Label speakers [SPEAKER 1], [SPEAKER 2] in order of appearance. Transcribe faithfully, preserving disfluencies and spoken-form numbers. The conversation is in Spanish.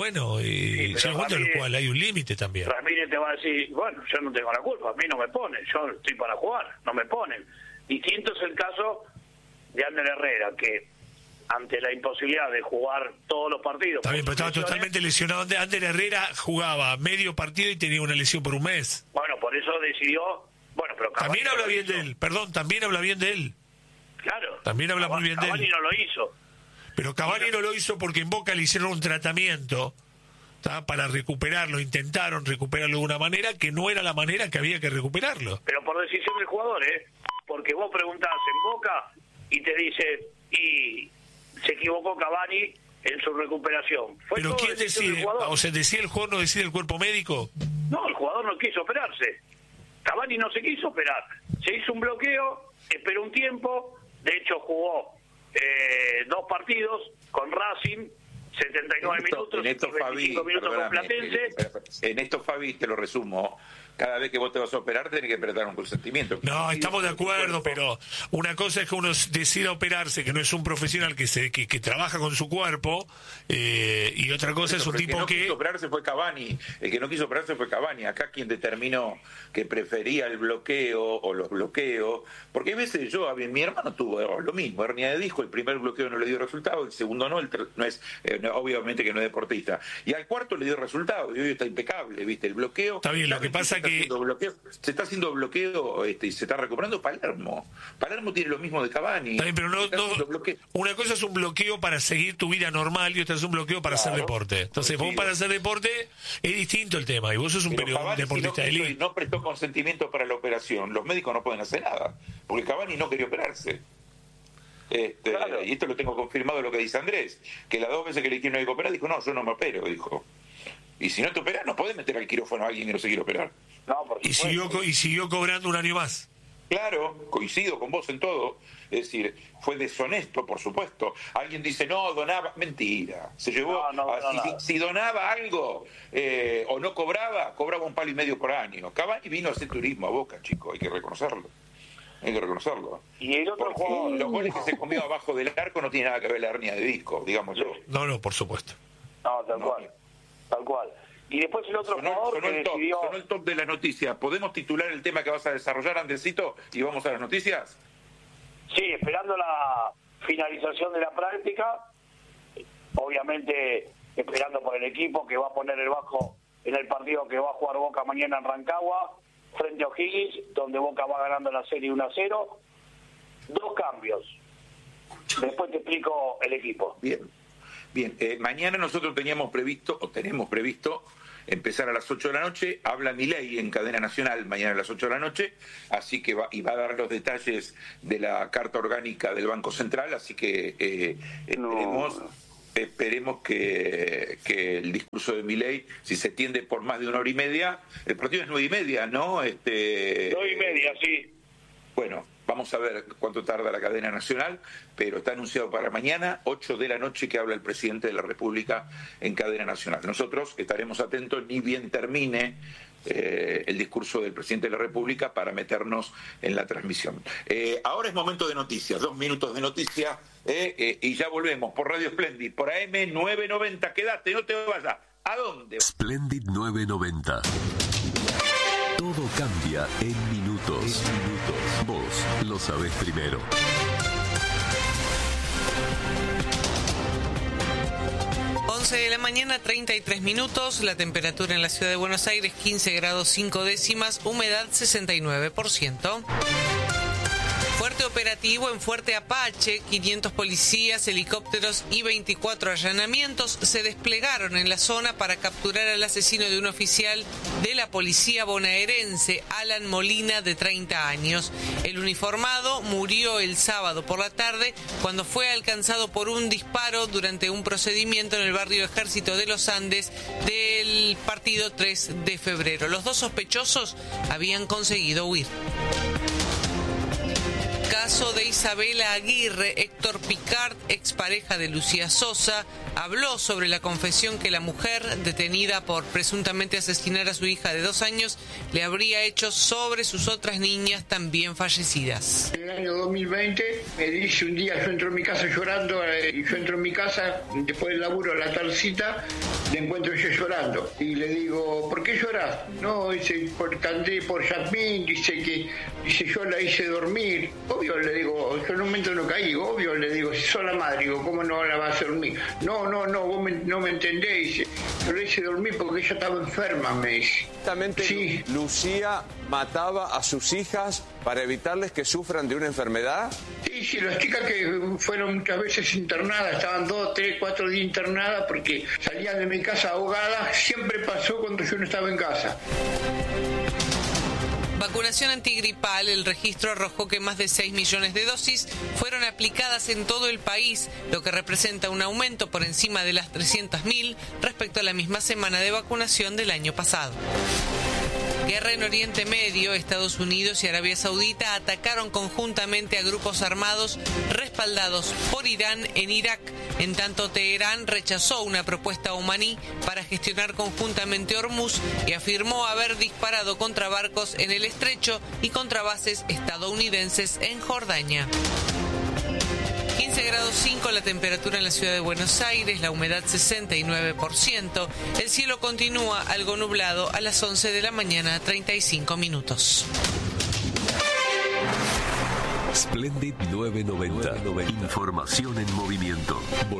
[SPEAKER 1] Bueno, y
[SPEAKER 2] sí,
[SPEAKER 1] llega un momento en el cual hay un límite también.
[SPEAKER 2] Ramírez te va a decir, bueno, yo no tengo la culpa, a mí no me ponen, yo estoy para jugar, no me ponen. Distinto es el caso de Ander Herrera, que ante la imposibilidad de jugar todos los partidos...
[SPEAKER 1] Está bien, pero estaba
[SPEAKER 2] lesiones,
[SPEAKER 1] totalmente lesionado. Ander Herrera jugaba medio partido y tenía una lesión por un mes.
[SPEAKER 2] Bueno, por eso decidió... Bueno, pero Cavani
[SPEAKER 1] también habla
[SPEAKER 2] no
[SPEAKER 1] bien
[SPEAKER 2] hizo.
[SPEAKER 1] de él, perdón, también habla bien de él.
[SPEAKER 2] Claro.
[SPEAKER 1] También habla
[SPEAKER 2] Cavani,
[SPEAKER 1] muy bien de él.
[SPEAKER 2] Cavani no lo hizo.
[SPEAKER 1] Pero Cavani no lo hizo porque en Boca le hicieron un tratamiento, ¿tá?, para recuperarlo, intentaron recuperarlo de una manera que no era la manera que había que recuperarlo.
[SPEAKER 2] Pero por decisión del jugador, ¿eh? Porque vos preguntás en Boca y te dice, y se equivocó Cavani en su recuperación. ¿Fue
[SPEAKER 1] ¿Pero
[SPEAKER 2] todo
[SPEAKER 1] quién
[SPEAKER 2] decisión del
[SPEAKER 1] decide?
[SPEAKER 2] jugador?
[SPEAKER 1] O sea, ¿decide el jugador, no decide el cuerpo médico?
[SPEAKER 2] No, el jugador no quiso operarse. Cavani no se quiso operar. Se hizo un bloqueo, esperó un tiempo, de hecho jugó eh, dos partidos con Racing, setenta y nueve
[SPEAKER 3] en esto,
[SPEAKER 2] minutos,
[SPEAKER 3] en esto,
[SPEAKER 2] y veinticinco
[SPEAKER 3] Fabi,
[SPEAKER 2] minutos con Platense.
[SPEAKER 3] En esto, Fabi, te lo resumo. Cada vez que vos te vas a operar tenés que prestar un consentimiento.
[SPEAKER 1] No, estamos de acuerdo, pero una cosa es que uno decida operarse, que no es un profesional que se que, que trabaja con su cuerpo, eh, y otra cosa es un tipo
[SPEAKER 3] que... El que no
[SPEAKER 1] que...
[SPEAKER 3] quiso operarse fue Cavani. El que no quiso operarse fue Cavani. Acá quien determinó que prefería el bloqueo o los bloqueos, porque a veces yo, a mi, mi hermano tuvo lo mismo, hernia de disco, el primer bloqueo no le dio resultado, el segundo no, el ter... no es eh, no, obviamente que no es deportista. Y al cuarto le dio resultado, y hoy está impecable, ¿viste? El bloqueo...
[SPEAKER 1] Está bien, lo que pasa que...
[SPEAKER 3] Bloqueo, se está haciendo bloqueo este, y se está recuperando Palermo. Palermo tiene lo mismo de Cavani.
[SPEAKER 1] Está bien, pero no, no una cosa es un bloqueo para seguir tu vida normal y otra es un bloqueo para claro, hacer deporte. Entonces vos para hacer deporte es distinto el tema y vos sos un, pero Cavani, un deportista
[SPEAKER 3] si no,
[SPEAKER 1] de élite.
[SPEAKER 3] No prestó consentimiento para la operación. Los médicos no pueden hacer nada porque Cavani no quería operarse. Este, claro. Y esto lo tengo confirmado lo que dice Andrés, que las dos veces que le dijeron que operar dijo no, yo no me opero, dijo. Y si no te operas no podés meter al quirófano a alguien que no se quiere operar.
[SPEAKER 2] No,
[SPEAKER 1] y siguió y siguió cobrando un año más.
[SPEAKER 3] Claro, coincido con vos en todo. Es decir, fue deshonesto, por supuesto. Alguien dice, no, donaba. Mentira. Se llevó.
[SPEAKER 2] No, no,
[SPEAKER 3] a,
[SPEAKER 2] no,
[SPEAKER 3] si,
[SPEAKER 2] no.
[SPEAKER 3] si donaba algo eh, o no cobraba, cobraba un palo y medio por año. Cavani vino a hacer turismo a Boca, chico, hay que reconocerlo. Hay que reconocerlo.
[SPEAKER 2] Y el otro
[SPEAKER 3] Porque
[SPEAKER 2] jugador.
[SPEAKER 3] Los goles que se comió abajo del arco no tiene nada que ver la hernia de disco, digámoslo.
[SPEAKER 1] No, no, por supuesto.
[SPEAKER 2] No, tal no. cual. Tal cual. Y después el otro
[SPEAKER 3] sonó,
[SPEAKER 2] jugador
[SPEAKER 3] sonó
[SPEAKER 2] que
[SPEAKER 3] el top,
[SPEAKER 2] decidió...
[SPEAKER 3] sonó el top de la noticia. ¿Podemos titular el tema que vas a desarrollar, Andresito, y vamos a las noticias?
[SPEAKER 2] Sí, esperando la finalización de la práctica, obviamente esperando por el equipo que va a poner el bajo en el partido que va a jugar Boca mañana en Rancagua, frente a O'Higgins, donde Boca va ganando la serie uno a cero. Dos cambios. Después te explico el equipo.
[SPEAKER 3] Bien. Bien, eh, mañana nosotros teníamos previsto, o tenemos previsto, empezar a las ocho de la noche. Habla Milei en cadena nacional mañana a las ocho de la noche, así que va, y va a dar los detalles de la carta orgánica del Banco Central, así que eh, esperemos, no. esperemos que, que el discurso de Milei, si se extiende por más de una hora y media, el partido es nueve y media, ¿no? Este,
[SPEAKER 2] nueve y media, sí.
[SPEAKER 3] Bueno, vamos a ver cuánto tarda la cadena nacional, pero está anunciado para mañana, ocho de la noche, que habla el presidente de la República en cadena nacional. Nosotros estaremos atentos ni bien termine eh, el discurso del presidente de la República para meternos en la transmisión. Eh, ahora es momento de noticias, dos minutos de noticias, eh, eh, y ya volvemos por Radio Splendid, por A M nueve noventa. Quédate, no te vayas. ¿A dónde?
[SPEAKER 4] Splendid nueve noventa. Todo cambia en minutos. En minutos. Vos lo sabés primero.
[SPEAKER 5] once de la mañana, treinta y tres minutos. La temperatura en la ciudad de Buenos Aires, quince grados cinco décimas. Humedad, sesenta y nueve por ciento. Fuerte operativo en Fuerte Apache, quinientos policías, helicópteros y veinticuatro allanamientos se desplegaron en la zona para capturar al asesino de un oficial de la policía bonaerense, Alan Molina, de treinta años. El uniformado murió el sábado por la tarde cuando fue alcanzado por un disparo durante un procedimiento en el barrio Ejército de los Andes del partido tres de febrero. Los dos sospechosos habían conseguido huir. caso de Isabela Aguirre, Héctor Picard, expareja de Lucía Sosa, habló sobre la confesión que la mujer, detenida por presuntamente asesinar a su hija de dos años, le habría hecho sobre sus otras niñas también fallecidas.
[SPEAKER 6] En el año dos mil veinte me dice un día, yo entro en mi casa llorando, eh, y yo entro en mi casa, después del laburo, a la tardecita, le encuentro yo llorando. Y le digo, ¿por qué lloras? No, dice, por canté por Yasmín, dice que, dice, yo la hice dormir. Obvio, le digo, yo en un momento no caí, obvio, le digo, si sos la madre, digo, ¿cómo no la vas a dormir? No, no, no, vos me, no me entendés, dice, yo la hice dormir porque ella estaba enferma, me dice.
[SPEAKER 7] Exactamente, sí. Lucía mataba a sus hijas para evitarles que sufran de una enfermedad.
[SPEAKER 6] Sí, sí, las chicas que fueron muchas veces internadas, estaban dos, tres, cuatro días internadas porque salían de mi casa ahogadas, siempre pasó cuando yo no estaba en casa.
[SPEAKER 5] Vacunación antigripal, el registro arrojó que más de seis millones de dosis fueron aplicadas en todo el país, lo que representa un aumento por encima de las trescientas mil respecto a la misma semana de vacunación del año pasado. Guerra en Oriente Medio, Estados Unidos y Arabia Saudita atacaron conjuntamente a grupos armados respaldados por Irán en Irak, en tanto Teherán rechazó una propuesta omaní para gestionar conjuntamente Hormuz y afirmó haber disparado contra barcos en el estrecho y contra bases estadounidenses en Jordania. quince grados cinco la temperatura en la ciudad de Buenos Aires, la humedad sesenta y nueve por ciento. El cielo continúa algo nublado a las once de la mañana, treinta y cinco minutos.
[SPEAKER 4] Splendid novecientos noventa. Información en movimiento.